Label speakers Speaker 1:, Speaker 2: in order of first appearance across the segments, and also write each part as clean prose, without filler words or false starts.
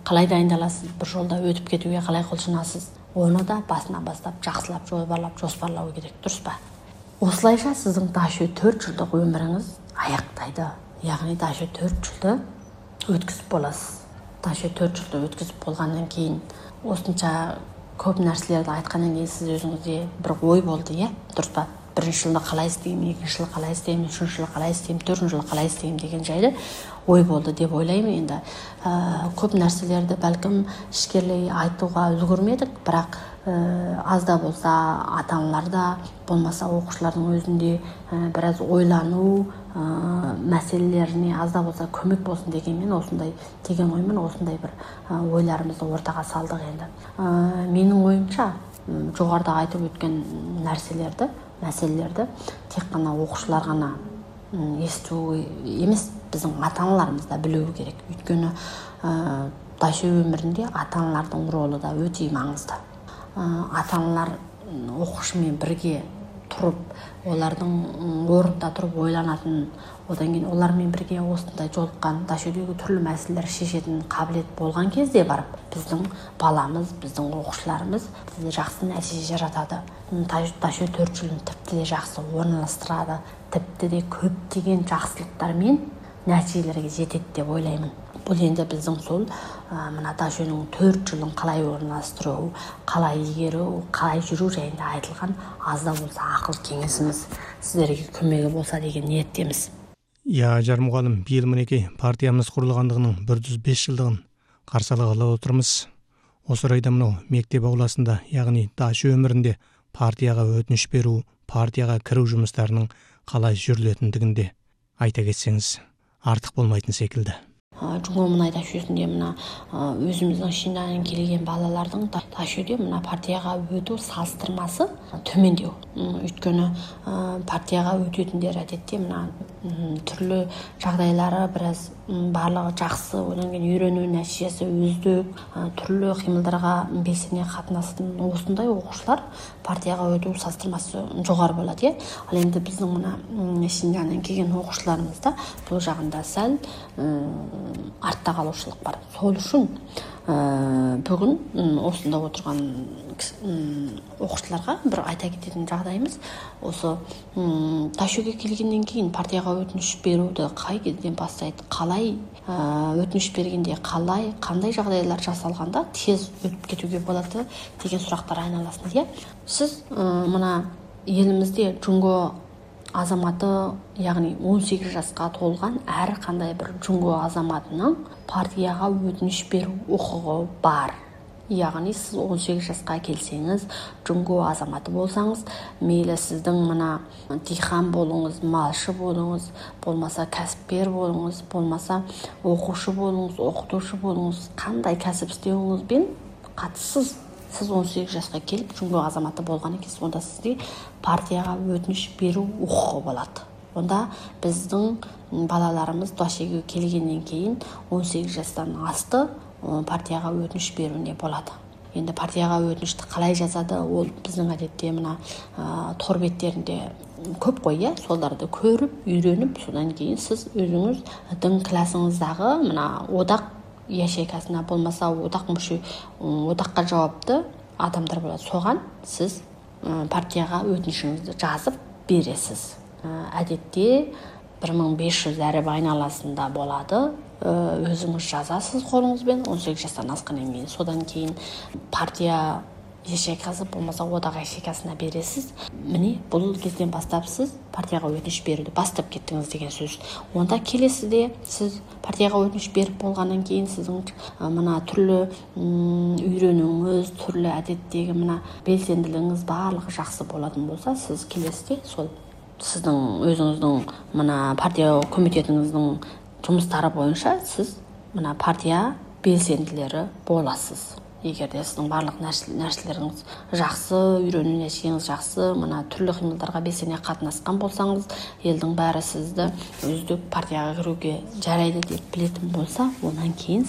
Speaker 1: қалай дайындаласыз, бір жолда өтіп кетуге қалай құлшынасыз, оны да басынан бастап жақсылап жоспарлау керек, дұрыс па? Осылайша сіздің Дашө 4 жылдық өміріңіз аяқтайды. Яғни Дашө 4 жылды өткізіп боласыз. Дашө 4 жылды өткізіп болғаннан кейін, осынша көп нәрселерді айтқаннан кейін сіз өзіңізде бір ой болды, дұрыс па? Бірінші жылы қалай істеймін, екінші жылы қалай істеймін, үшінші жылы қалай істеймін, төртінші жылы қалай істеймін деген жайлы ой болды деп ойлаймын. Енді көп нәрселерді бәлкім ішкерлей айтуға үлгермедік, бірақ аз да болса ата-аналарда, болмаса оқушылардың өзінде біраз ойлану мәселелеріне аз да болса көмек болсын дегенмен, осындай деген оймен осындай бір ойларымызды ортаға салдық. Енді менің ойымша жоғарыда айтып өткен мәселелерді тек қана оқушылар ғана есту емес, біздің ата-аналарымыз да білуі керек. Өйткені Дашө өмірінде ата-аналардың ролы да өте маңызды. Ата-аналар оқушымен бірге тұрып, олардың орнында тұрып ойланатын, одан кейін олармен бірге осындай жолыққан, Дашөдегі түрлі мәселелер шешетін қабілет болған кезде барып, біздің баламыз, біздің оқушыларымыз тіпті жақсы нәтиже жаратады. Дашө 4 жылын тіпті де жақсы орналастырады, тіпті де көптеген жақсылықтармен нәтижелерге жетеді деп ойлаймын. Бұл енді біздің сол мына Дашөнің 4 жылын қалай орналастыру, қалай игеру, қалай жүру жайында айтылған аз да болса ақыл кеңесіміз сіздерге көмегі болса деген ниеттеміз.
Speaker 2: Ажар мұғалім, биыл мінекей партиямыз құрылғандығының 105 жылдығын қарсы алғалы отырмыз. Осы орайда мынау мектеп ауласында, яғни Дашө өмірінде партияға өтініш беру, партияға кіру жұмыстарының қалай жүрілетіндігінде айта кетсеңіз артық болмайтын секілді.
Speaker 1: Жұңго мұнай Дашөсінде мына өзіміздің ішінен келген балалардың Дашөде мына партияға өту салыстырмасы төмендеу. Өйткені партияға өтетіндер әдетте мына түрлі жағдайлары біраз барлығы жақсы, одан кейін үйрену нәтижесі үздік, түрлі қимылдарға белсене қатынасатын осындай оқушылар партияға өту салыстырмасы жоғары болады. Ал енді біздің мына ішінен келген оқушыларымызда бұл жағында сәл артта қалушылық бар. Сол үшін бүгін осында отырған оқушыларға бір айта кететін жағдайымыз, осы Дашөге келгеннен кейін партияға өтініш беруді қай кезден бастайды, қалай өтініш бергенде қандай жағдайлар жасалғанда тез өтіп кетуге болады деген сұрақтар айналасында. Сіз мына елімізде жұңго азаматы, яғни 18 жасқа толған әр қандай бір жұңго азаматының партияға өтініш беру құқығы бар. Яғни сіз 18 жасқа келсеңіз, жұңго азаматы болсаңыз, мейлі сіздің мына диқан болыңыз, малшы болыңыз, болмаса кәсіпкер болыңыз, болмаса оқушы болыңыз, оқытушы болыңыз, қандай кәсіп істеуіңізбен қатыссыз. Сіз 18 жасқа келіп жұңго азаматы болған екенсіз, онда сізде партияға өтініш беру құқығы болады. Онда біздің балаларымыз Дашөге келгеннен кейін 18 жастан асты партияға өтініш беруіне болады. Енді партияға өтінішті қалай жазады, ол біздің әдетте мына тор беттерінде көп қой, соларды көріп, үйреніп, содан кейін сіз өзіңіздің классыңыздағы мына одақ ячейкасына, болмаса одаққа жауапты адамдар болады. Соған сіз партияға өтінішіңізді жазып бересіз. Әдетте 1500 әріп айналасында болады. Өзіңіз жазасыз қолыңызбен 18 жастан асқаннан кейін. Содан кейін партия ячейкасы, болмаса одақ ячейкасына бересіз. Міне бұл кезден бастап сіз партияға өтініш беруді бастап кеттіңіз деген сөз. Онда келесіде сіз партияға өтініш беріп болғаннан кейін сіздің мына түрлі үйренуіңіз, түрлі әдеттегі мына белсенділігіңіз барлығы жақсы болатын болса, сіз келесіде сол сіздің өзіңіздің мына партия комитетіңіздің жұмыстары бойынша сіз мына партия белсенділері боласыз. Егер де сіздің барлық нәрселеріңіз жақсы, үйрену нәтижеңіз жақсы, мына түрлі қимылдарға белсене қатынасқан болсаңыз, елдің бәрі сізді үздік партияға кіруге жарайды деп білетін болса, онан кейін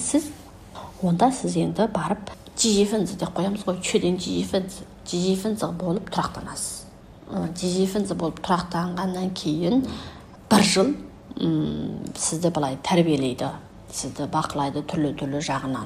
Speaker 1: онда сіз енді барып жиефінзі деп қоямыз ғой, чөден жиефінзі болып тұрақтанасыз. Жиефінзі болып тұрақтанғаннан кейін 1 жыл сізді былай тәрбиелейді, сізді бақылайды түрлі жағынан.